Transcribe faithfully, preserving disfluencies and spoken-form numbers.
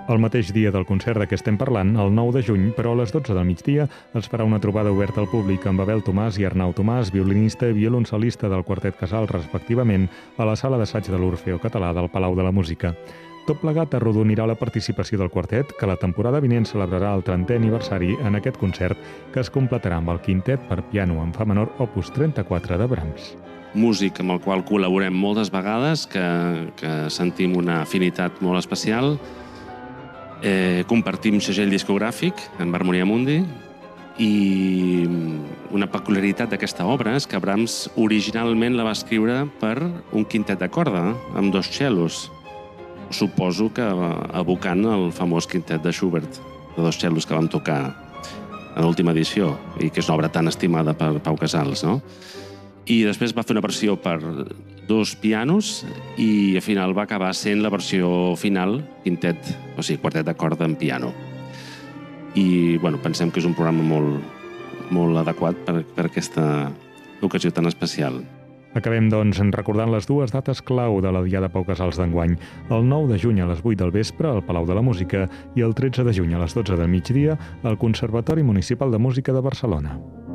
El mateix dia del concert de què estem parlant, el nou de juny, però a les dotze del migdia, es farà una trobada oberta al públic amb Abel Tomàs i Arnau Tomàs, violinista i violoncel·lista del Quartet Casal, respectivament, a la sala d'assaig de l'Orfeó Català del Palau de la Música. Tot plegat arrodonirà la participació del quartet, que la temporada vinent celebrarà el trentè aniversari en aquest concert, que es completarà amb el quintet per piano en fa menor opus trenta-quatre de Brahms. Músic amb el qual col·laborem moltes vegades, que, que sentim una afinitat molt especial. Eh, compartim segell discogràfic amb Harmonia Mundi i una peculiaritat d'aquesta obra és que Brahms originalment la va escriure per un quintet de corda amb dos cellos. Suposo que evocant el famós quintet de Schubert, de dos cellos que vam tocar a l'última edició i que és una obra tan estimada per Pau Casals, no? I després va fer una versió per dos pianos i al final va acabar sent la versió final, quintet, o sigui, quartet de corda en piano. I, bueno, pensem que és un programa molt, molt adequat per, per aquesta ocasió tan especial. Acabem, doncs, recordant les dues dates clau de la Diada Pau Casals d'enguany. El nou de juny a les vuit del vespre al Palau de la Música i el tretze de juny a les dotze del migdia al Conservatori Municipal de Música de Barcelona.